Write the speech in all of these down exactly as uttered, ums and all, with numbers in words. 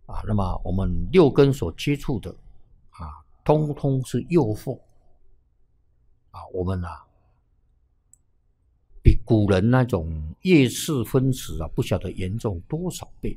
啊，那么我们六根所接触的啊，通通是诱惑啊，我们啊比古人那种夜视分时啊，不晓得严重多少倍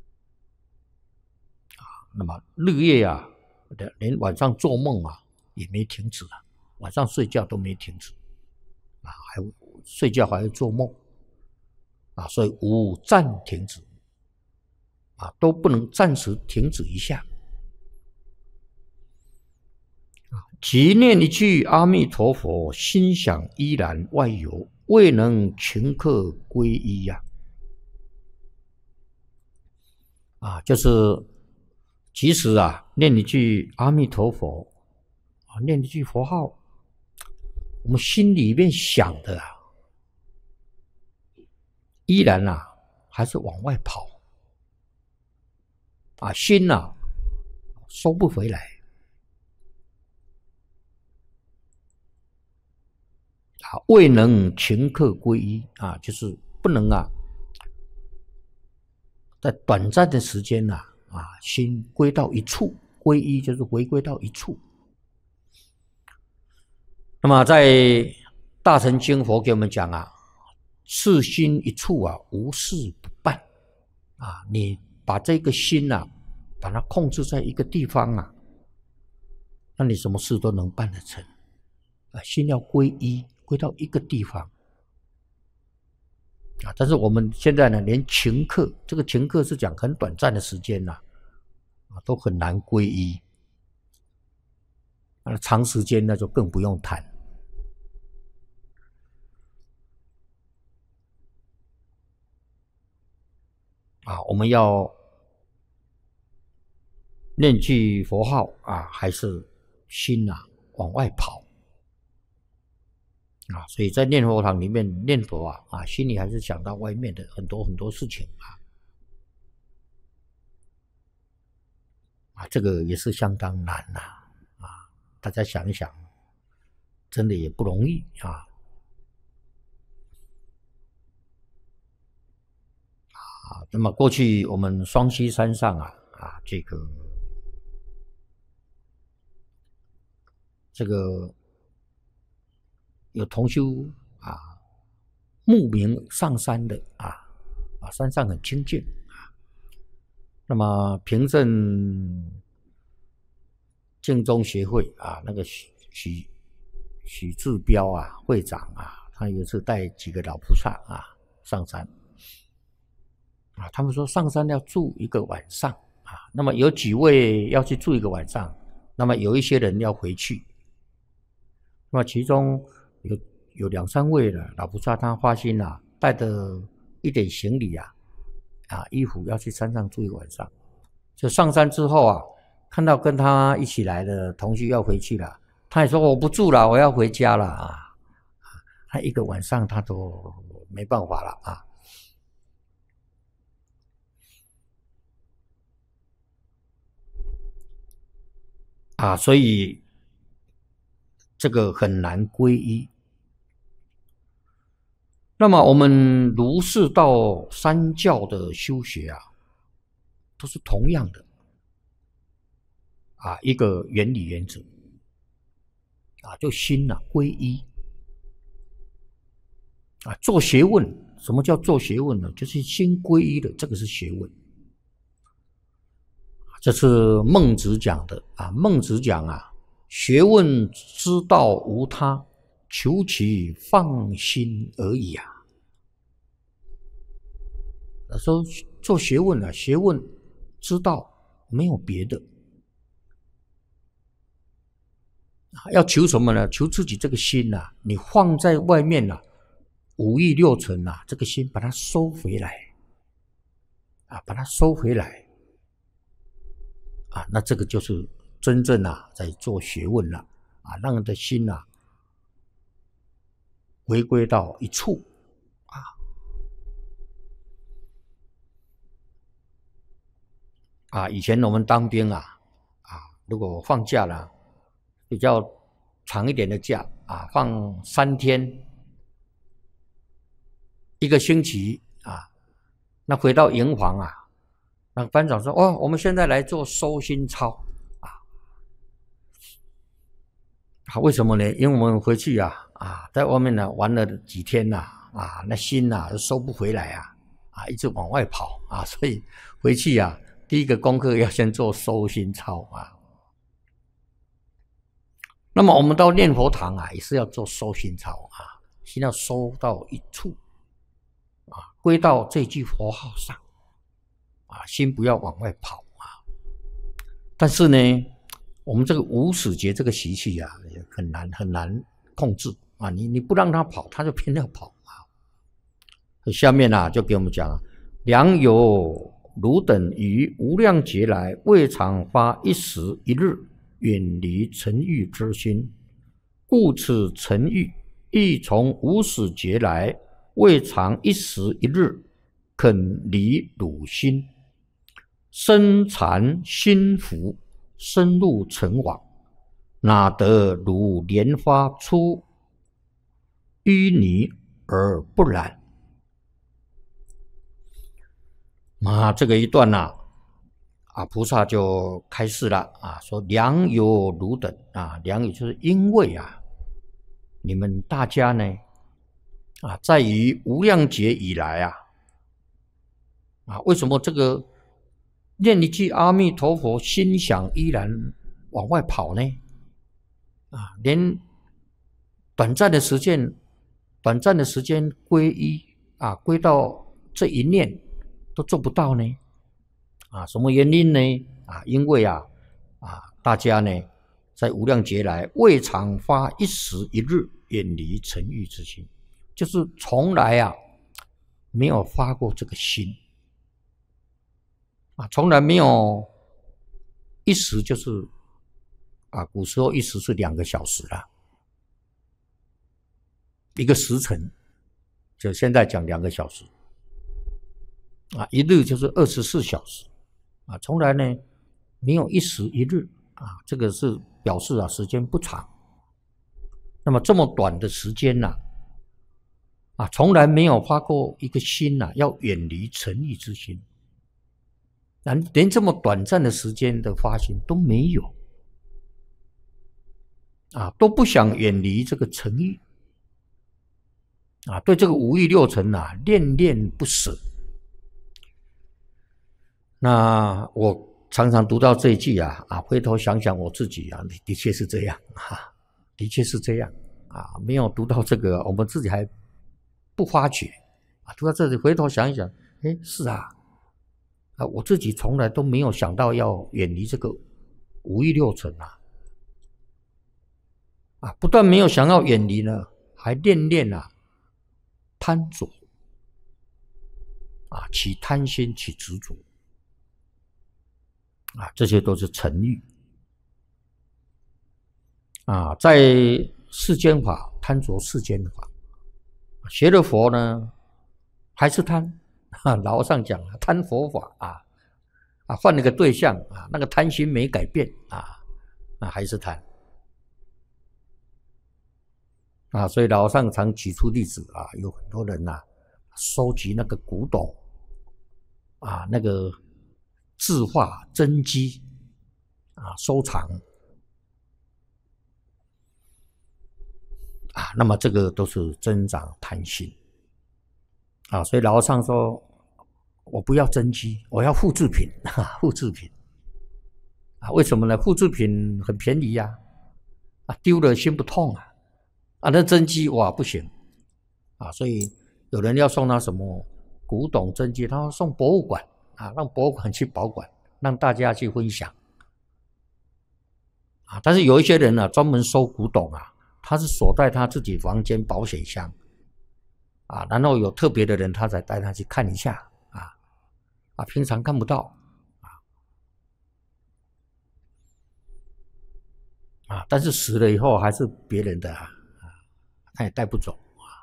啊。那么日夜啊，连晚上做梦啊也没停止啊，晚上睡觉都没停止啊，还睡觉还会做梦啊，所以无暂停止啊，都不能暂时停止一下。即念一句阿弥陀佛，心想依然外游，未能顷刻归依呀、啊。啊，就是即使啊念一句阿弥陀佛啊，念一句佛号，我们心里面想的啊，依然啊还是往外跑啊，心啊收不回来。啊，未能顷刻归依啊，就是不能啊，在短暂的时间呐、啊，啊，心归到一处，归依就是回归到一处。那么在大乘经佛给我们讲啊，事心一处啊，无事不办啊，你把这个心啊，把它控制在一个地方啊，那你什么事都能办得成啊。心要归依。归到一个地方啊，但是我们现在呢，连顷刻，这个顷刻是讲很短暂的时间呐、啊，都很难归依。那长时间那就更不用谈。啊，我们要念句佛号啊，还是心啊往外跑。啊，所以在念佛堂里面念佛啊，啊，心里还是想到外面的很多很多事情啊，啊，这个也是相当难呐、啊，啊，大家想一想，真的也不容易啊，啊，那么过去我们双溪山上啊，啊，这个这个。有同修啊，慕名上山的啊，啊，山上很清净啊。那么平镇净宗协会啊，那个许许许志标啊，会长啊，他有一次带几个老菩萨啊上山啊，他们说上山要住一个晚上啊，那么有几位要去住一个晚上，那么有一些人要回去，那么其中。有有两三位了，老菩萨他发心啊，带着一点行李啊，啊衣服要去山上住一个晚上。就上山之后啊，看到跟他一起来的同学要回去了，他也说我不住了，我要回家了啊。他一个晚上他都没办法了啊。啊，所以这个很难归依。那么我们儒释道三教的修学啊，都是同样的啊，一个原理原则啊，就心啊归依啊，做学问。什么叫做学问呢？就是心归依的，这个是学问。这是孟子讲的啊，孟子讲啊，学问之道无他，求其放心而已啊。说做学问啊，学问之道没有别的，要求什么呢？求自己这个心啊，你放在外面啊，五欲六尘啊，这个心把它收回来啊，把它收回来啊，那这个就是真正啊在做学问了啊，让人的心啊回归到一处啊。啊，以前我们当兵啊，啊，如果放假了，比较长一点的假啊，放三天，一个星期啊，那回到营房啊， 那班长说：“哦，我们现在来做收心操啊！啊，为什么呢？因为我们回去啊啊，在外面呢玩了几天呐啊，那心呐、啊、收不回来啊啊，一直往外跑啊，所以回去啊，第一个功课要先做收心操啊。那么我们到念佛堂啊，也是要做收心操啊，先要收到一处啊，归到这句佛号上。”啊，心不要往外跑啊！但是呢，我们这个无始劫这个习气啊，也很难很难控制啊！你你不让他跑，他就偏要跑啊！下面啊，就给我们讲了：良有汝等于无量劫来，未尝发一时一日远离尘欲之心，故此尘欲亦从无始劫来，未尝一时一日肯离汝心。身缠心浮，深入尘网，哪得如莲花出淤泥而不染？啊，这个一段呐、啊，啊，菩萨就开示了啊，说良有汝等啊，良有就是因为啊，你们大家呢，啊，在于无量劫以来啊，啊，为什么这个？念一句阿弥陀佛，心想依然往外跑呢？啊，连短暂的时间、短暂的时间归一啊，归到这一念都做不到呢？啊，什么原因呢？啊，因为啊啊，大家呢在无量劫来未尝发一时一日远离尘欲之心，就是从来啊没有发过这个心。啊，从来没有一时就是啊，古时候一时是两个小时啦，一个时辰，就现在讲两个小时啊，一日就是二十四小时啊，从来呢没有一时一日啊，这个是表示啊时间不长。那么这么短的时间呐、啊，啊，从来没有发过一个心呐、啊，要远离尘欲之心。连这么短暂的时间的发心都没有啊，都不想远离这个尘欲啊，对这个五欲六尘啊恋恋不舍。那我常常读到这一句啊啊，回头想想我自己啊，的确是这样啊，的确是这样啊，没有读到这个，我们自己还不发觉啊，读到这里回头想一想，哎，是啊。啊，我自己从来都没有想到要远离这个五欲六尘啊，啊，不但没有想要远离呢，还恋恋啊，贪着，啊，起贪心，起执着，啊，这些都是尘欲，啊，在世间法贪着世间法，学了佛呢，还是贪。啊，老和尚讲贪佛法啊，啊，换了个对象啊，那个贪心没改变啊，那还是贪啊，所以老和尚常举出例子啊，有很多人呐、啊，收集那个古董啊，那个字画真迹啊，收藏啊，那么这个都是增长贪心。啊，所以老和尚说，我不要真迹，我要复制品啊，复制品啊，为什么呢？复制品很便宜呀、啊，啊，丢了心不痛啊，啊，那真迹哇不行啊，所以有人要送他什么古董真迹，他说送博物馆啊，让博物馆去保管，让大家去分享啊。但是有一些人呢、啊，专门收古董啊，他是锁在他自己房间保险箱。啊，然后有特别的人，他才带他去看一下啊，啊，平常看不到啊，啊，但是死了以后还是别人的啊，他也带不走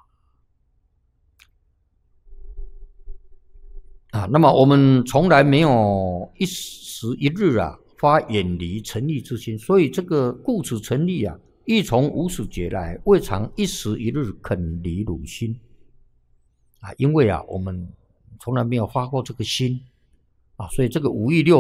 啊。啊，那么我们从来没有一时一日啊发远离尘欲之心，所以这个故此尘欲啊，亦从无始劫来，未尝一时一日肯离汝心。啊，因为啊，我们从来没有发过这个心啊，所以这个五欲六